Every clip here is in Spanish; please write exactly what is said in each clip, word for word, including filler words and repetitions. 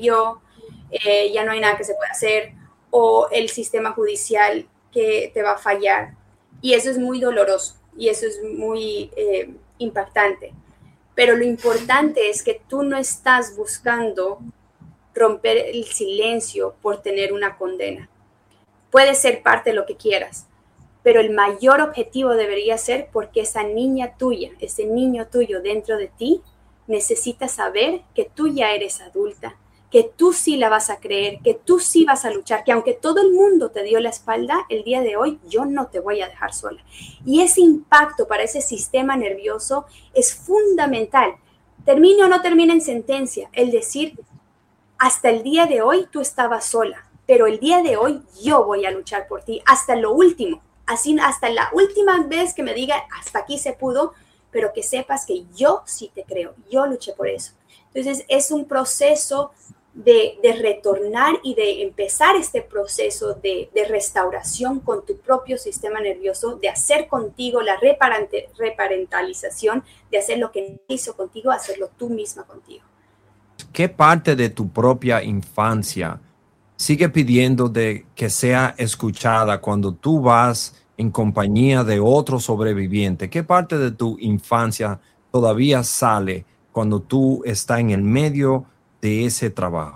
vio, eh, ya no hay nada que se pueda hacer, o el sistema judicial que te va a fallar. Y eso es muy doloroso y eso es muy eh, impactante. Pero lo importante es que tú no estás buscando romper el silencio por tener una condena. Puede ser parte de lo que quieras, pero el mayor objetivo debería ser porque esa niña tuya, ese niño tuyo dentro de ti, necesita saber que tú ya eres adulta, que tú sí la vas a creer, que tú sí vas a luchar, que aunque todo el mundo te dio la espalda, el día de hoy yo no te voy a dejar sola. Y ese impacto para ese sistema nervioso es fundamental. Termine o no termine en sentencia, el decir, hasta el día de hoy tú estabas sola, pero el día de hoy yo voy a luchar por ti hasta lo último, así hasta la última vez que me diga hasta aquí se pudo, pero que sepas que yo sí te creo, yo luché por eso. Entonces es un proceso de, de retornar y de empezar este proceso de, de restauración con tu propio sistema nervioso, de hacer contigo la reparentalización, de hacer lo que hizo contigo, hacerlo tú misma contigo. ¿Qué parte de tu propia infancia sigue pidiendo de que sea escuchada cuando tú vas en compañía de otro sobreviviente? ¿Qué parte de tu infancia todavía sale cuando tú estás en el medio de ese trabajo?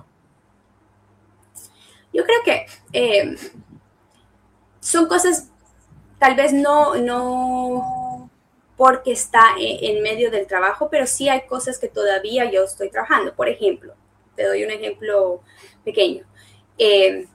Yo creo que eh, son cosas, tal vez no, no porque está en, en medio del trabajo, pero sí hay cosas que todavía yo estoy trabajando. Por ejemplo, te doy un ejemplo pequeño. Eh,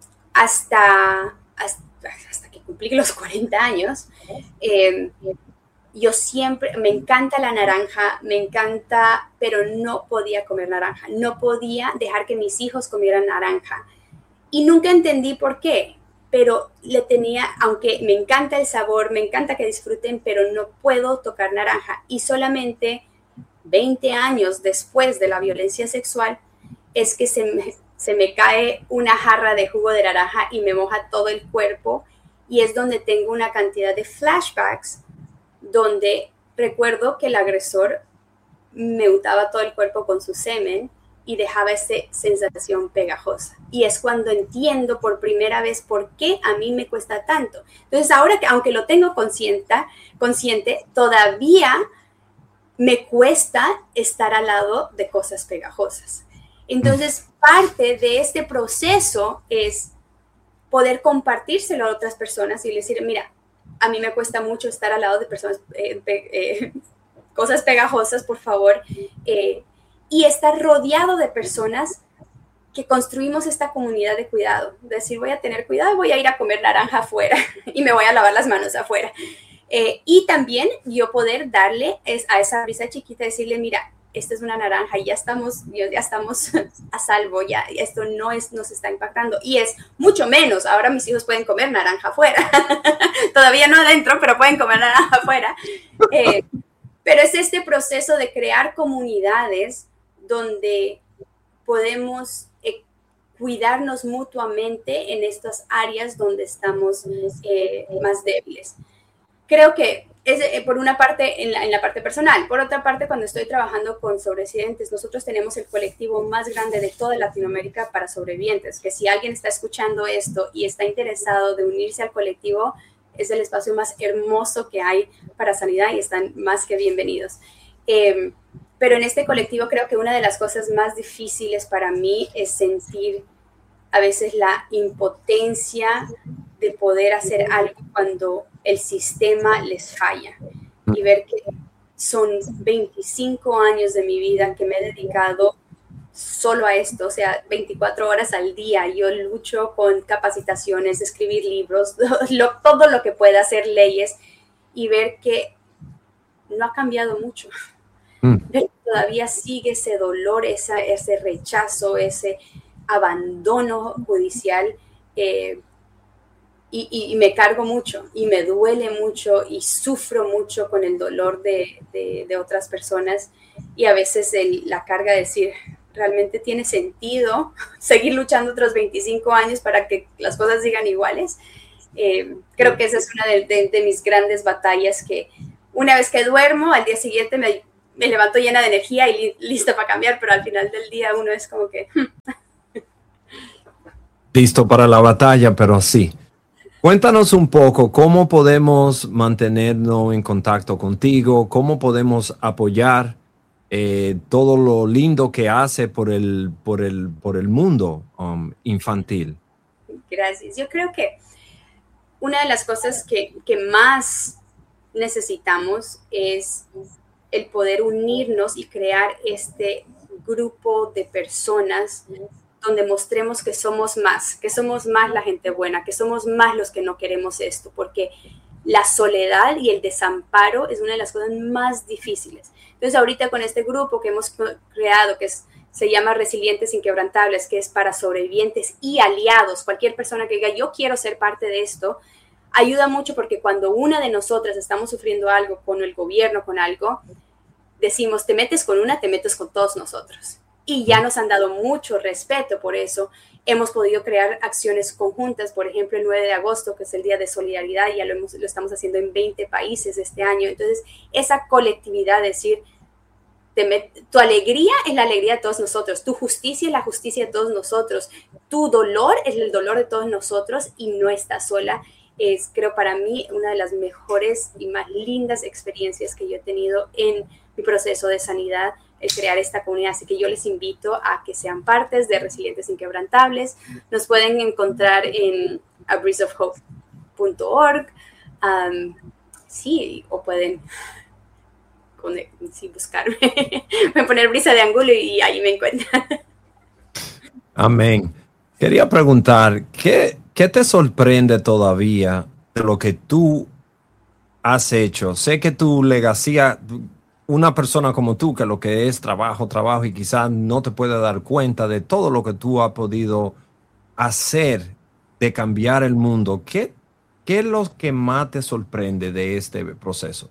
hasta, hasta, hasta que cumplí los cuarenta años, eh, yo siempre, me encanta la naranja, me encanta, pero no podía comer naranja, no podía dejar que mis hijos comieran naranja. Y nunca entendí por qué, pero le tenía, aunque me encanta el sabor, me encanta que disfruten, pero no puedo tocar naranja. Y solamente veinte años después de la violencia sexual es que se me, se me cae una jarra de jugo de naranja y me moja todo el cuerpo. Y es donde tengo una cantidad de flashbacks donde recuerdo que el agresor me untaba todo el cuerpo con su semen y dejaba esa sensación pegajosa. Y es cuando entiendo por primera vez por qué a mí me cuesta tanto. Entonces ahora que aunque lo tengo consciente, consciente todavía me cuesta estar al lado de cosas pegajosas. Entonces parte de este proceso es poder compartírselo a otras personas y decir, mira, a mí me cuesta mucho estar al lado de personas, eh, eh, cosas pegajosas, por favor, eh, y estar rodeado de personas que construimos esta comunidad de cuidado. Decir, voy a tener cuidado, voy a ir a comer naranja afuera y me voy a lavar las manos afuera. Eh, y también yo poder darle es, a esa brisa chiquita, decirle, mira, esta es una naranja y ya estamos, ya estamos a salvo, ya esto no es, nos está impactando. Y es mucho menos, ahora mis hijos pueden comer naranja afuera. Todavía no adentro, pero pueden comer naranja afuera. Eh, pero es este proceso de crear comunidades donde podemos eh, cuidarnos mutuamente en estas áreas donde estamos eh, más débiles. Creo que es eh, por una parte en la, en la parte personal, por otra parte cuando estoy trabajando con sobrevivientes, nosotros tenemos el colectivo más grande de toda Latinoamérica para sobrevivientes, que si alguien está escuchando esto y está interesado de unirse al colectivo, es el espacio más hermoso que hay para sanidad y están más que bienvenidos. Eh, pero en este colectivo creo que una de las cosas más difíciles para mí es sentir a veces la impotencia de poder hacer algo cuando el sistema les falla y ver que son veinticinco años de mi vida que me he dedicado solo a esto, o sea, veinticuatro horas al día. Yo lucho con capacitaciones, escribir libros, lo, todo lo que pueda, hacer leyes y ver que no ha cambiado mucho. Mm. Pero todavía sigue ese dolor, esa, ese rechazo, ese abandono judicial. Eh, Y, y, y me cargo mucho y me duele mucho y sufro mucho con el dolor de, de, de otras personas y a veces el, la carga de decir, ¿realmente tiene sentido seguir luchando otros veinticinco años para que las cosas sigan iguales? Eh, creo que esa es una de, de, de mis grandes batallas, que una vez que duermo, al día siguiente me me levanto llena de energía y li lista para cambiar, pero al final del día uno es como que... Listo para la batalla, pero sí. Cuéntanos un poco cómo podemos mantenernos en contacto contigo, cómo podemos apoyar eh, todo lo lindo que hace por el, por el, por el mundo um, infantil. Gracias. Yo creo que una de las cosas que, que más necesitamos es el poder unirnos y crear este grupo de personas donde mostremos que somos más, que somos más la gente buena, que somos más los que no queremos esto, porque la soledad y el desamparo es una de las cosas más difíciles. Entonces ahorita con este grupo que hemos creado, que es, se llama Resilientes Inquebrantables, que es para sobrevivientes y aliados, cualquier persona que diga yo quiero ser parte de esto, ayuda mucho porque cuando una de nosotras estamos sufriendo algo con el gobierno, con algo, decimos te metes con una, te metes con todos nosotros. Y ya nos han dado mucho respeto por eso. Hemos podido crear acciones conjuntas, por ejemplo, el nueve de agosto, que es el Día de Solidaridad, ya lo, hemos, lo estamos haciendo en veinte países este año. Entonces, esa colectividad, decir, te met, tu alegría es la alegría de todos nosotros, tu justicia es la justicia de todos nosotros, tu dolor es el dolor de todos nosotros y no estás sola. Es, creo, para mí, una de las mejores y más lindas experiencias que yo he tenido en mi proceso de sanidad, el crear esta comunidad. Así que yo les invito a que sean partes de Resilientes Inquebrantables. Nos pueden encontrar en a breeze of hope punto org. Um, sí, o pueden sí, buscarme. Me poner Brisa de Angulo y ahí me encuentran. Amén. Quería preguntar, ¿qué, qué te sorprende todavía de lo que tú has hecho? Sé que tu legacía... Una persona como tú, que lo que es trabajo, trabajo, y quizás no te puede dar cuenta de todo lo que tú has podido hacer de cambiar el mundo. ¿Qué, qué es lo que más te sorprende de este proceso?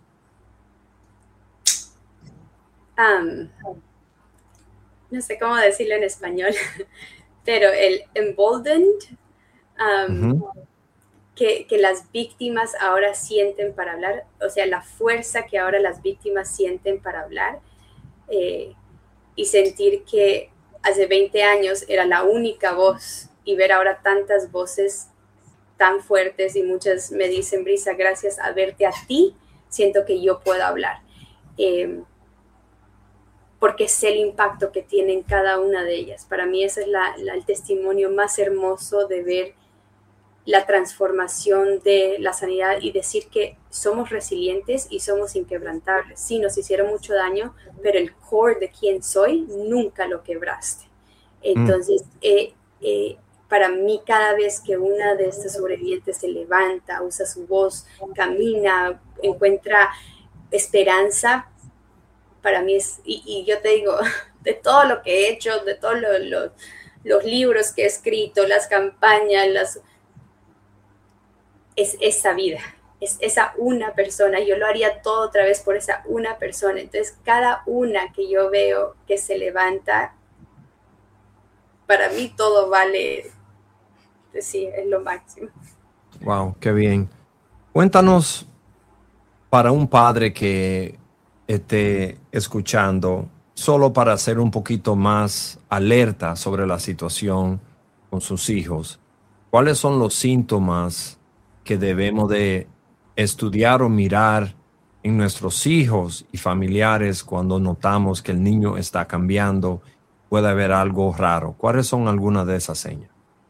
Um, no sé cómo decirlo en español, pero el emboldened, um, uh-huh. Que, que las víctimas ahora sienten para hablar, o sea, la fuerza que ahora las víctimas sienten para hablar eh, y sentir que hace veinte años era la única voz y ver ahora tantas voces tan fuertes y muchas me dicen, Brisa, gracias a verte a ti, siento que yo puedo hablar. Eh, porque sé el impacto que tienen cada una de ellas. Para mí ese es la, la, el testimonio más hermoso de ver la transformación de la sanidad y decir que somos resilientes y somos inquebrantables. Sí, nos hicieron mucho daño, pero el core de quién soy nunca lo quebraste. Entonces, mm. eh, eh, para mí, cada vez que una de estas sobrevivientes se levanta, usa su voz, camina, encuentra esperanza, para mí es, y, y yo te digo, de todo lo que he hecho, de todos lo, lo, los libros que he escrito, las campañas, las... es esa vida, es esa una persona, yo lo haría todo otra vez por esa una persona. Entonces cada una que yo veo que se levanta, para mí todo vale, sí, es lo máximo. Wow, qué bien. Cuéntanos, para un padre que esté escuchando, solo para ser un poquito más alerta sobre la situación con sus hijos, ¿cuáles son los síntomas que debemos de estudiar o mirar en nuestros hijos y familiares cuando notamos que el niño está cambiando, puede haber algo raro? ¿Cuáles son algunas de esas señas?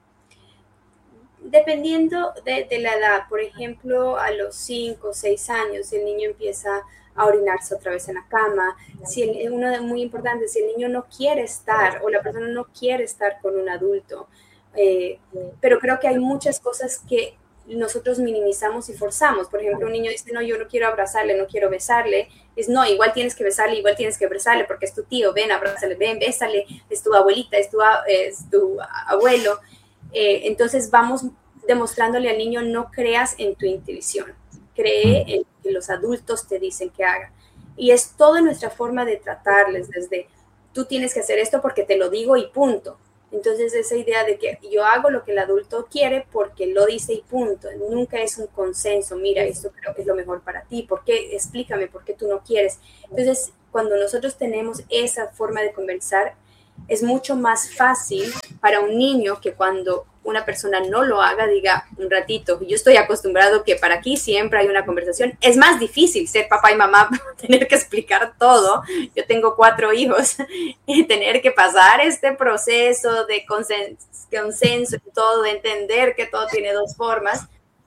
Dependiendo de, de la edad, por ejemplo, a los cinco o seis años, el niño empieza a orinarse otra vez en la cama. Si el, uno de muy importante, si el niño no quiere estar o la persona no quiere estar con un adulto, eh, pero creo que hay muchas cosas que nosotros minimizamos y forzamos. Por ejemplo, un niño dice, no, yo no quiero abrazarle, no quiero besarle. Es, no, igual tienes que besarle, igual tienes que besarle porque es tu tío, ven, abrázale, ven, bésale, es tu abuelita, es tu, es tu abuelo. Eh, entonces vamos demostrándole al niño, no creas en tu intuición, cree en lo que los adultos te dicen que haga. Y es toda nuestra forma de tratarles, desde tú tienes que hacer esto porque te lo digo y punto. Entonces esa idea de que yo hago lo que el adulto quiere porque lo dice y punto, nunca es un consenso, mira, esto creo que es lo mejor para ti, ¿por qué? Explícame por qué tú no quieres. Entonces cuando nosotros tenemos esa forma de conversar, es mucho más fácil para un niño que cuando una persona no lo haga, diga un ratito. Yo estoy acostumbrado que para aquí siempre hay una conversación. Es más difícil ser papá y mamá, tener que explicar todo. Yo tengo cuatro hijos y tener que pasar este proceso de consenso, consenso y todo, de entender que todo tiene dos formas.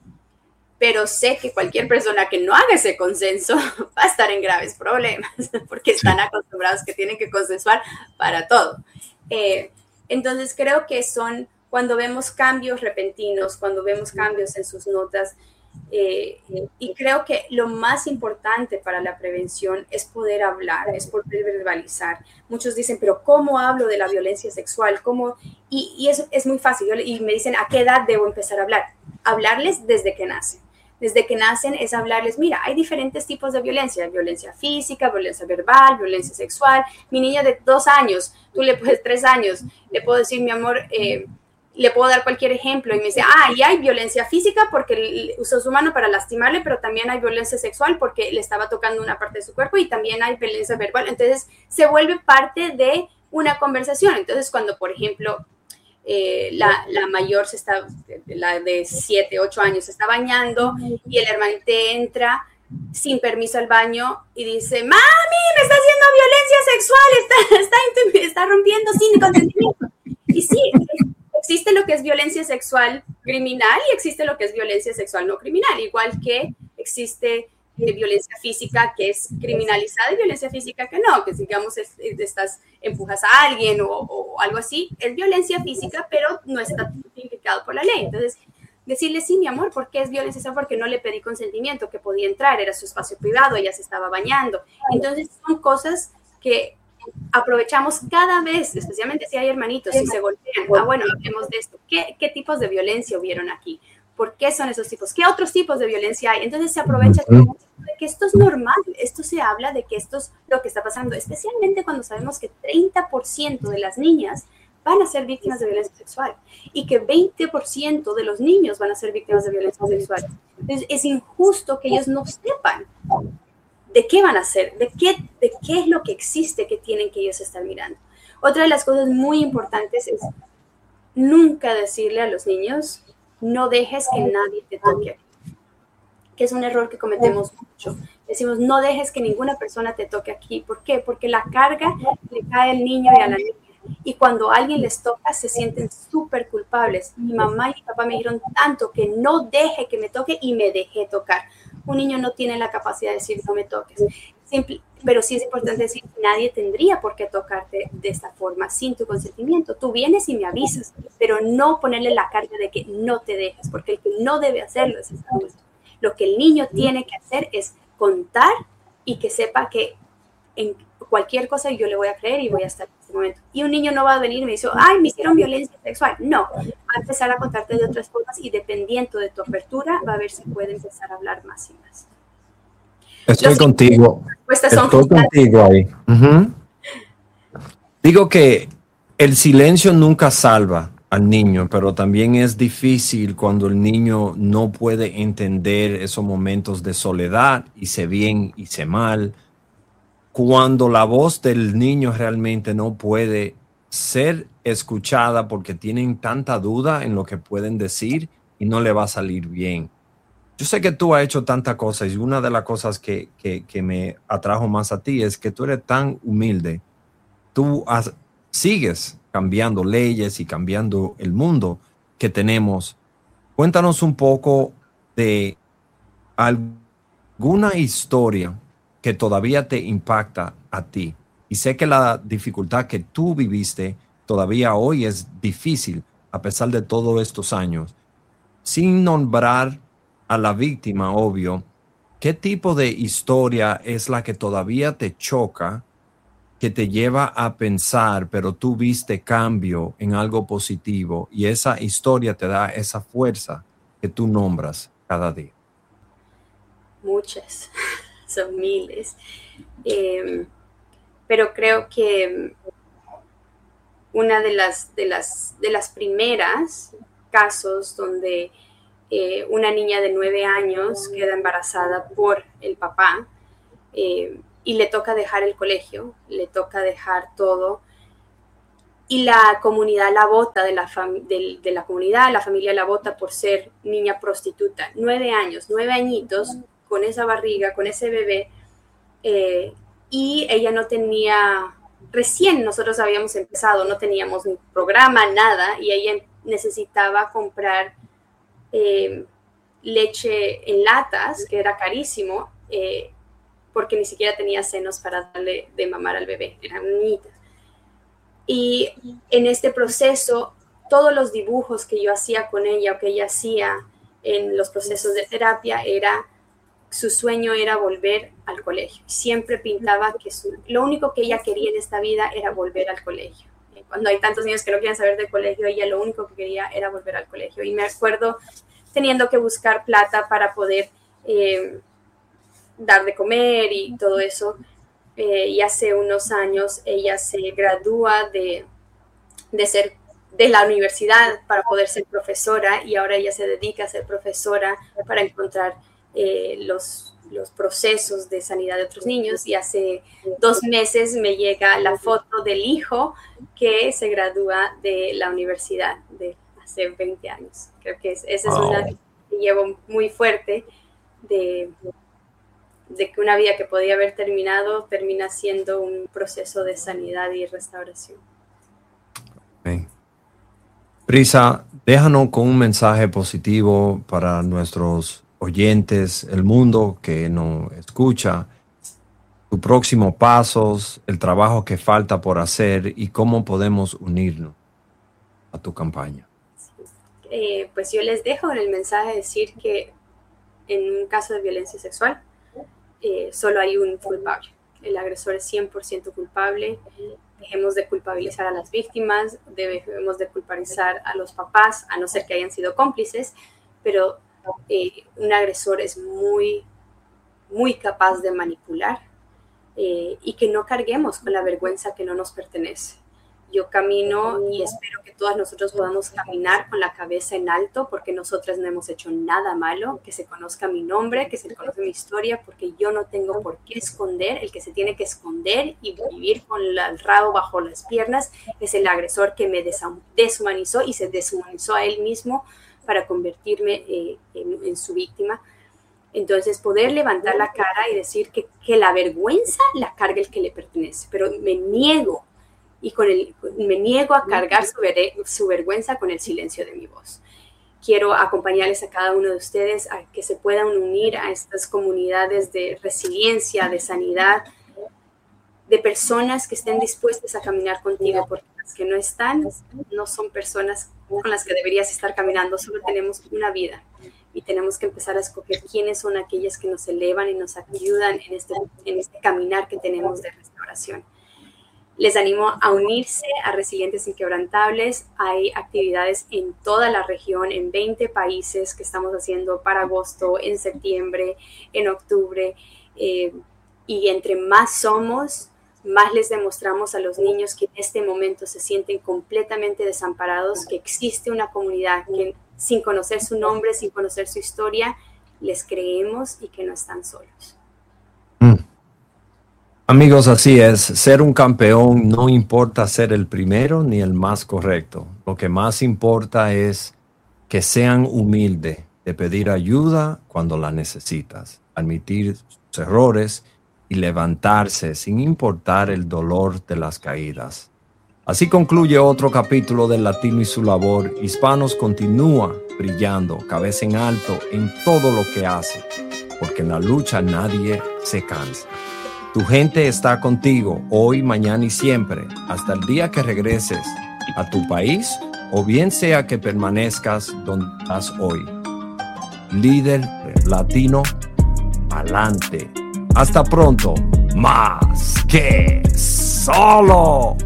Pero sé que cualquier persona que no haga ese consenso va a estar en graves problemas, porque están acostumbrados que tienen que consensuar para todo. Eh, entonces creo que son, cuando vemos cambios repentinos, cuando vemos cambios en sus notas, eh, y creo que lo más importante para la prevención es poder hablar, es poder verbalizar. Muchos dicen, pero ¿cómo hablo de la violencia sexual? ¿Cómo? Y, y eso es muy fácil. Yo, y me dicen, ¿a qué edad debo empezar a hablar? Hablarles desde que nacen. Desde que nacen es hablarles, mira, hay diferentes tipos de violencia, violencia física, violencia verbal, violencia sexual. Mi niña de dos años, tú le puedes, tres años, le puedo decir, mi amor, eh, le puedo dar cualquier ejemplo y me dice, ah, y hay violencia física porque usó su mano para lastimarle, pero también hay violencia sexual porque le estaba tocando una parte de su cuerpo y también hay violencia verbal. Entonces se vuelve parte de una conversación. Entonces cuando, por ejemplo, Eh, la, la mayor se está, la de siete, ocho años se está bañando y el hermanito entra sin permiso al baño y dice, mami, me está haciendo violencia sexual, está, está, está rompiendo sin consentimiento. Y sí, existe lo que es violencia sexual criminal y existe lo que es violencia sexual no criminal, igual que existe de violencia física que es criminalizada y violencia física que no, que digamos es, es, estás, empujas a alguien o, o algo así, es violencia física, pero no está tipificado por la ley. Entonces, decirle, sí, mi amor, ¿por qué es violencia sexual? Porque no le pedí consentimiento, que podía entrar, era su espacio privado, ella se estaba bañando. Entonces, son cosas que aprovechamos cada vez, especialmente si hay hermanitos, si se golpean. Ah, bueno, hablemos de esto. ¿Qué, qué tipos de violencia hubieron aquí? ¿Por qué son esos tipos? ¿Qué otros tipos de violencia hay? Entonces se aprovecha de que esto es normal, esto se habla de que esto es lo que está pasando, especialmente cuando sabemos que treinta por ciento de las niñas van a ser víctimas de violencia sexual y que veinte por ciento de los niños van a ser víctimas de violencia sexual. Entonces es injusto que ellos no sepan de qué van a hacer, de qué, de qué es lo que existe que tienen que ellos estar mirando. Otra de las cosas muy importantes es nunca decirle a los niños, no dejes que nadie te toque, que es un error que cometemos mucho. Decimos, no dejes que ninguna persona te toque aquí. ¿Por qué? Porque la carga le cae al niño y a la niña. Y cuando alguien les toca, se sienten súper culpables. Mi mamá y mi papá me dijeron tanto que no deje que me toque y me dejé tocar. Un niño no tiene la capacidad de decir, no me toques. Simple, pero sí es importante decir, nadie tendría por qué tocarte de esta forma, sin tu consentimiento. Tú vienes y me avisas, pero no ponerle la carga de que no te dejes, porque el que no debe hacerlo es el adulto. Lo que el niño tiene que hacer es contar y que sepa que en cualquier cosa yo le voy a creer y voy a estar en este momento. Y un niño no va a venir y me dice, ay, me hicieron violencia sexual. No, va a empezar a contarte de otras formas y dependiendo de tu apertura, va a ver si puede empezar a hablar más y más. Estoy Los contigo. Estoy contigo ahí. Uh-huh. Digo que el silencio nunca salva al niño, pero también es difícil cuando el niño no puede entender esos momentos de soledad, hice bien, hice mal, cuando la voz del niño realmente no puede ser escuchada porque tienen tanta duda en lo que pueden decir y no le va a salir bien. Yo sé que tú has hecho tantas cosas y una de las cosas que, que, que me atrajo más a ti es que tú eres tan humilde. Tú has, sigues cambiando leyes y cambiando el mundo que tenemos. Cuéntanos un poco de alguna historia que todavía te impacta a ti. Y sé que la dificultad que tú viviste todavía hoy es difícil a pesar de todos estos años. Sin nombrar a la víctima, obvio, ¿qué tipo de historia es la que todavía te choca, que te lleva a pensar, pero tú viste cambio en algo positivo y esa historia te da esa fuerza que tú nombras cada día? Muchas, son miles. Eh, pero creo que una de las, de las, de las primeras casos donde eh, una niña de nueve años queda embarazada por el papá, eh, y le toca dejar el colegio, le toca dejar todo. Y la comunidad la vota, de la, fam- de, de la comunidad, la familia la vota por ser niña prostituta. Nueve años, nueve añitos, con esa barriga, con ese bebé. Eh, y ella no tenía, recién nosotros habíamos empezado, no teníamos ni programa, nada, y ella necesitaba comprar eh, leche en latas, que era carísimo, eh, porque ni siquiera tenía senos para darle de mamar al bebé, eran niñitas. Y en este proceso, todos los dibujos que yo hacía con ella o que ella hacía en los procesos de terapia, era, su sueño era volver al colegio. Siempre pintaba que su, lo único que ella quería en esta vida era volver al colegio. Cuando hay tantos niños que no quieren saber del colegio, ella lo único que quería era volver al colegio. Y me acuerdo teniendo que buscar plata para poder eh, dar de comer y todo eso. Eh, y hace unos años ella se gradúa de, de ser de la universidad para poder ser profesora, y ahora ella se dedica a ser profesora para encontrar eh, los, los procesos de sanidad de otros niños. Y hace dos meses me llega la foto del hijo que se gradúa de la universidad de hace veinte años. Creo que es, esa es Wow. una que llevo muy fuerte de... de que una vida que podía haber terminado termina siendo un proceso de sanidad y restauración. Okay. Brisa, déjanos con un mensaje positivo para nuestros oyentes, el mundo que nos escucha, tus próximos pasos, el trabajo que falta por hacer y cómo podemos unirnos a tu campaña. Eh, pues yo les dejo en el mensaje decir que en un caso de violencia sexual, Eh, solo hay un culpable. El agresor es cien por ciento culpable. Dejemos de culpabilizar a las víctimas, debemos de culpabilizar a los papás, a no ser que hayan sido cómplices, pero eh, un agresor es muy, muy capaz de manipular, eh, y que no carguemos con la vergüenza que no nos pertenece. Yo camino y espero que todos nosotros podamos caminar con la cabeza en alto, porque nosotras no hemos hecho nada malo, que se conozca mi nombre, que se conozca mi historia, porque yo no tengo por qué esconder. El que se tiene que esconder y vivir con el rabo bajo las piernas es el agresor que me deshumanizó y se deshumanizó a él mismo para convertirme eh, en, en su víctima. Entonces, poder levantar la cara y decir que, que la vergüenza la carga el que le pertenece, pero me niego y con el, me niego a cargar su, ver, su vergüenza con el silencio de mi voz. Quiero acompañarles a cada uno de ustedes a que se puedan unir a estas comunidades de resiliencia, de sanidad, de personas que estén dispuestas a caminar contigo, porque las que no están no son personas con las que deberías estar caminando. Solo tenemos una vida y tenemos que empezar a escoger quiénes son aquellas que nos elevan y nos ayudan en este, en este caminar que tenemos de restauración. Les animo a unirse a Resilientes Inquebrantables. Hay actividades en toda la región, en veinte países que estamos haciendo para agosto, en septiembre, en octubre. Eh, y entre más somos, más les demostramos a los niños que en este momento se sienten completamente desamparados, que existe una comunidad que sin conocer su nombre, sin conocer su historia, les creemos y que no están solos. Mm. Amigos, así es. Ser un campeón no importa ser el primero ni el más correcto. Lo que más importa es que sean humildes, de pedir ayuda cuando la necesitas, admitir sus errores y levantarse sin importar el dolor de las caídas. Así concluye otro capítulo del Latino y su labor. Hispanos continúa brillando, cabeza en alto en todo lo que hace, porque en la lucha nadie se cansa. Tu gente está contigo hoy, mañana y siempre, hasta el día que regreses a tu país o bien sea que permanezcas donde estás hoy. Líder latino, adelante. Hasta pronto. Más que solo.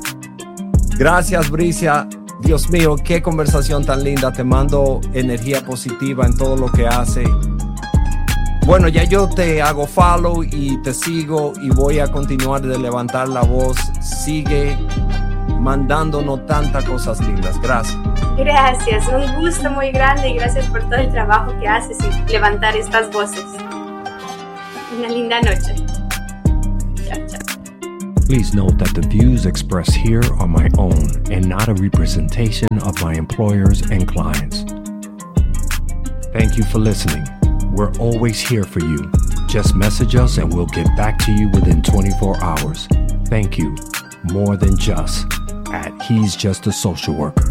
Gracias, Bricia. Dios mío, qué conversación tan linda. Te mando energía positiva en todo lo que hace. Bueno, ya yo te hago follow y te sigo y voy a continuar de levantar la voz. Sigue mandándonos tantas cosas lindas. Gracias. Gracias, un gusto muy grande y gracias por todo el trabajo que haces y levantar estas voces. Una linda noche. Chao, chao. Please note that the views expressed here are my own and not a representation of my employers and clients. Thank you for listening. We're always here for you. Just message us and we'll get back to you within twenty-four hours. Thank you, more than just, at He's Just a Social Worker.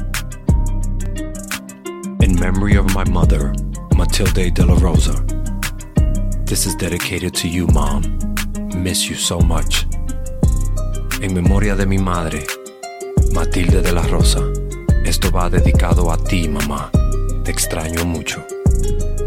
In memory of my mother, Matilde de la Rosa. This is dedicated to you, Mom. Miss you so much. En memoria de mi madre, Matilde de la Rosa. Esto va dedicado a ti, mamá. Te extraño mucho.